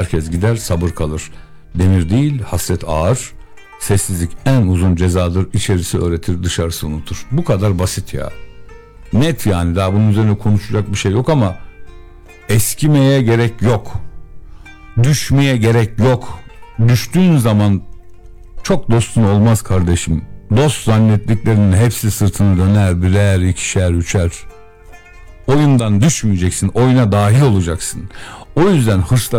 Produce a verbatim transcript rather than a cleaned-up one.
herkes gider, sabır kalır. Demir değil, hasret ağır. Sessizlik en uzun cezadır. İçerisi öğretir, dışarısı unutur. Bu kadar basit ya. Net yani, daha bunun üzerine konuşacak bir şey yok ama eskimeye gerek yok. Düşmeye gerek yok. Düştüğün zaman çok dostun olmaz kardeşim. Dost zannettiklerinin hepsi sırtını döner, birer, ikişer, üçer. Oyundan düşmeyeceksin, oyuna dahil olacaksın. O yüzden hırsla